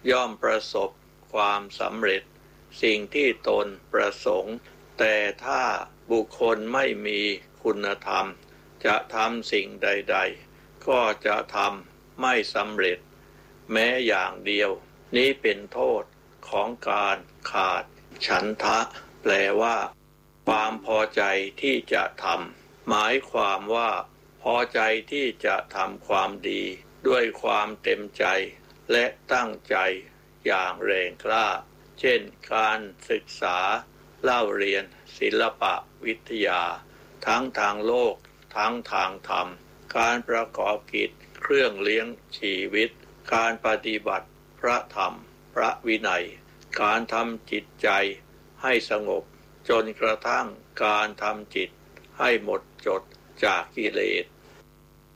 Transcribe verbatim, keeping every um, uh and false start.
ย่อมประสบความสำเร็จสิ่งที่ตนประสงค์แต่ถ้าบุคคลไม่มีคุณธรรมจะทำสิ่งใดๆก็จะทำไม่สำเร็จแม้อย่างเดียวนี้เป็นโทษของการขาดฉันทะแปลว่าความพอใจที่จะทำหมายความว่าพอใจที่จะทำความดีด้วยความเต็มใจและตั้งใจอย่างแรงกล้าเช่นการศึกษาเล่าเรียนศิลปะวิทยาทั้งทางโลกทั้งทางธรรมการประกอบกิจเครื่องเลี้ยงชีวิตการปฏิบัติพระธรรมพระวินัยการทำจิตใจให้สงบจนกระทั่งการทำจิตให้หมดจดจากกิเลส